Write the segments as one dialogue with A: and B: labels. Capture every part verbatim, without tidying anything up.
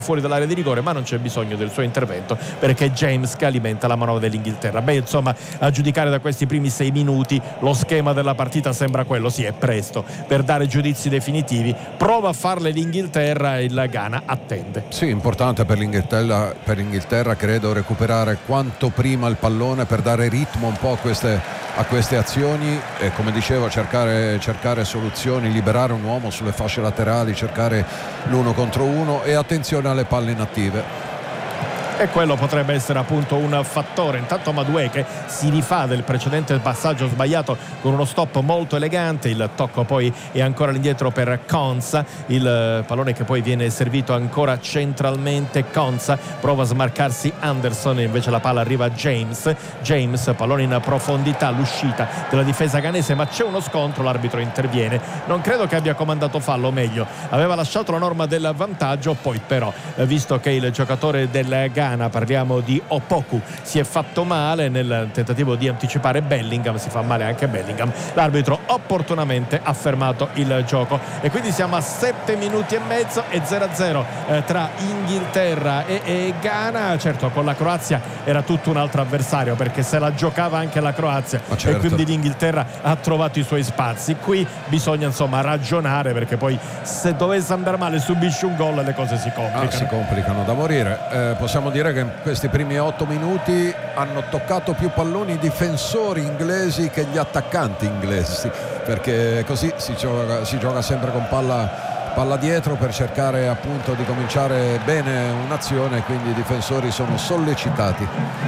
A: fuori dall'area di rigore, ma non c'è bisogno del suo intervento perché James che alimenta la manovra dell'Inghilterra. Beh, insomma, a giudicare da questi primi sei minuti lo schema della partita sembra quello, sì, è presto per dare giudizi definitivi, prova a farle l'Inghilterra e il Ghana attende.
B: Sì, importante per l'Inghilterra, per l'Inghilterra credo recuperare quanto prima il pallone per dare ritmo un po' a queste, a queste azioni e, come dicevo, cercare, cercare soluzioni, liberare un uomo sulle fasce laterali, cercare l'uno contro uno e attenzione alle palle inattive.
A: E quello potrebbe essere appunto un fattore. Intanto Madueke si rifà del precedente passaggio sbagliato con uno stop molto elegante, il tocco poi è ancora all'indietro per Konsa, il pallone che poi viene servito ancora centralmente. Konsa prova a smarcarsi Anderson e invece la palla arriva a James James, pallone in profondità, l'uscita della difesa ghanese, ma c'è uno scontro, l'arbitro interviene, non credo che abbia comandato fallo, o meglio aveva lasciato la norma del vantaggio, poi però visto che il giocatore del Ghana, parliamo di Opoku, si è fatto male nel tentativo di anticipare Bellingham, si fa male anche Bellingham, l'arbitro opportunamente ha fermato il gioco e quindi siamo a sette minuti e mezzo e zero a zero eh, tra Inghilterra e, e Ghana. Certo, con la Croazia era tutto un altro avversario perché se la giocava anche la Croazia,
B: certo.
A: E quindi l'Inghilterra ha trovato i suoi spazi. Qui bisogna insomma ragionare perché poi se dovesse andare male subisce un gol e le cose si complicano.
B: Ah, si complicano da morire. Eh, possiamo dire che in questi primi otto minuti hanno toccato più palloni i difensori inglesi che gli attaccanti inglesi, perché così si gioca, si gioca sempre con palla, palla dietro per cercare appunto di cominciare bene un'azione, quindi i difensori sono sollecitati.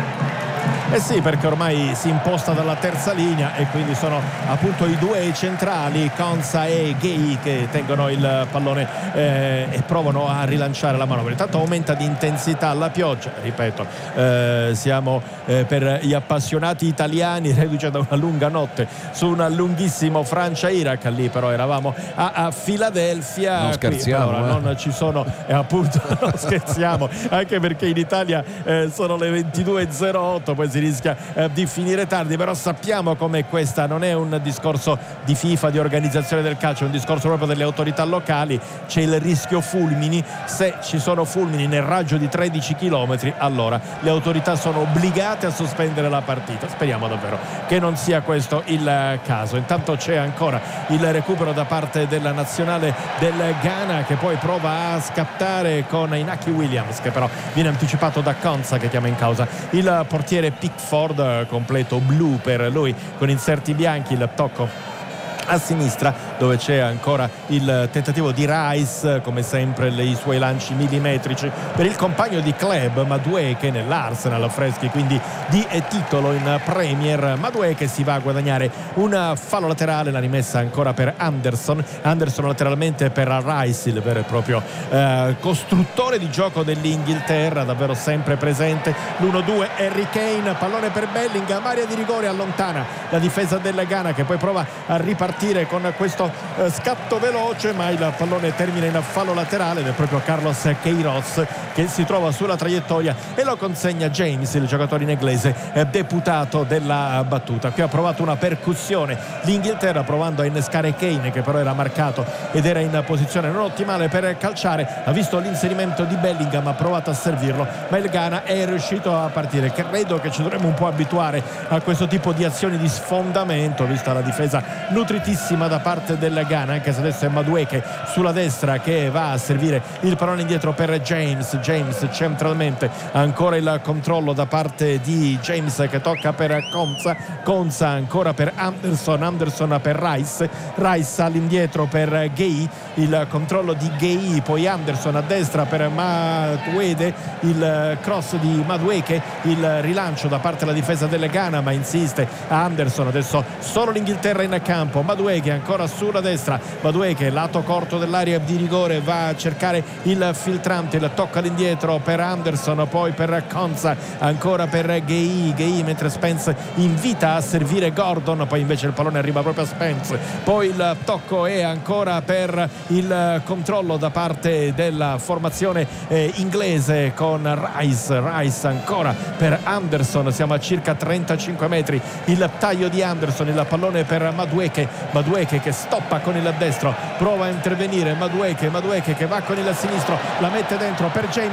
A: Eh sì, perché ormai si imposta dalla terza linea e quindi sono appunto i due centrali, Konsa e Gay, che tengono il pallone eh, e provano a rilanciare la manovra. Intanto aumenta di intensità la pioggia, ripeto, eh, siamo eh, per gli appassionati italiani reduce da una lunga notte su un lunghissimo Francia-Iraq, lì però eravamo a, a Filadelfia.
B: Non scherziamo,
A: qui, allora, eh. non ci sono, eh, appunto non scherziamo, anche perché in Italia eh, sono le ventidue e zero otto, poi si rischia eh, di finire tardi, però sappiamo come questa non è un discorso di FIFA, di organizzazione del calcio, è un discorso proprio delle autorità locali. C'è il rischio fulmini, se ci sono fulmini nel raggio di tredici chilometri allora le autorità sono obbligate a sospendere la partita. Speriamo davvero che non sia questo il caso. Intanto c'è ancora il recupero da parte della nazionale del Ghana che poi prova a scattare con Inaki Williams, che però viene anticipato da Konsa che chiama in causa il portiere Pickford, completo blu per lui con inserti bianchi, il tocco a sinistra dove c'è ancora il tentativo di Rice, come sempre i suoi lanci millimetrici per il compagno di club Madueke nell'Arsenal, freschi quindi di titolo in Premier. Madueke si va a guadagnare un fallo laterale, la rimessa ancora per Anderson Anderson lateralmente per Rice, il vero e proprio eh, costruttore di gioco dell'Inghilterra, davvero sempre presente. l'uno due Harry Kane, pallone per Bellingham, area di rigore, allontana la difesa del Ghana che poi prova a ripartire con questo eh, scatto veloce, ma il pallone termina in fallo laterale ed è proprio Carlos Queiroz che si trova sulla traiettoria e lo consegna James, il giocatore inglese eh, deputato della battuta. Qui ha provato una percussione l'Inghilterra provando a innescare Kane, che però era marcato ed era in posizione non ottimale per calciare, ha visto l'inserimento di Bellingham, ha provato a servirlo ma il Ghana è riuscito a partire. Credo che ci dovremmo un po' abituare a questo tipo di azioni di sfondamento, vista la difesa nutritiva da parte del Ghana, anche se adesso è Madueke sulla destra che va a servire il pallone indietro per James James centralmente, ancora il controllo da parte di James che tocca per Konsa Konsa ancora per Anderson Anderson per Rice Rice all'indietro per Gay, il controllo di Gay, poi Anderson a destra per Madueke, il cross di Madueke, il rilancio da parte della difesa del Ghana, ma insiste Anderson. Adesso solo l'Inghilterra in campo, Madueke ancora sulla destra, Madueke lato corto dell'area di rigore, va a cercare il filtrante, il tocca all'indietro per Anderson, poi per Konsa, ancora per Gay Gay mentre Spence invita a servire Gordon, poi invece il pallone arriva proprio a Spence, poi il tocco è ancora per il controllo da parte della formazione eh, inglese con Rice Rice ancora per Anderson, siamo a circa trentacinque metri, il taglio di Anderson, il pallone per Madueke Madueke che stoppa con il destro, prova a intervenire Madueke, Madueke che va con il sinistro, la mette dentro per James